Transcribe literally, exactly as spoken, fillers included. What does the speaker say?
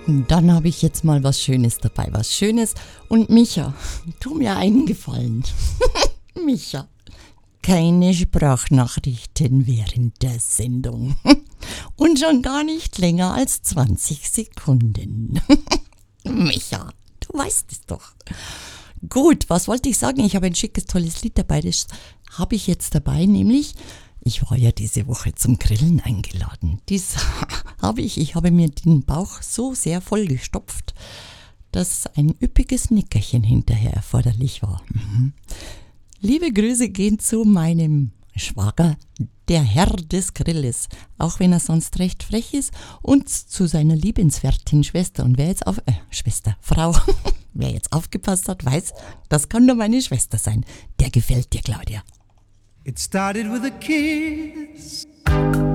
Dann habe ich jetzt mal was Schönes dabei, was Schönes. Und Micha, tu mir einen Gefallen. Micha, keine Sprachnachrichten während der Sendung. Und schon gar nicht länger als zwanzig Sekunden. Micha, du weißt es doch. Gut, was wollte ich sagen? Ich habe ein schickes, tolles Lied dabei. Das habe ich jetzt dabei, nämlich... Ich war ja diese Woche zum Grillen eingeladen. Dies habe ich, ich habe mir den Bauch so sehr vollgestopft, dass ein üppiges Nickerchen hinterher erforderlich war. Mhm. Liebe Grüße gehen zu meinem Schwager, der Herr des Grilles, auch wenn er sonst recht frech ist, und zu seiner liebenswerten Schwester. Und wer jetzt auf, äh, Schwester, Frau, wer jetzt aufgepasst hat, weiß, das kann nur meine Schwester sein. Der gefällt dir, Claudia. It started with a kiss.